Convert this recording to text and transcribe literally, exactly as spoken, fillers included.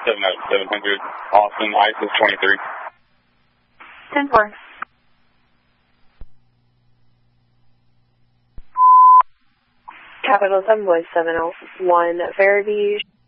seven oh seven hundred, Austin, ISIS twenty-three. ten four. Capital seven Voice seven oh one, Fairview.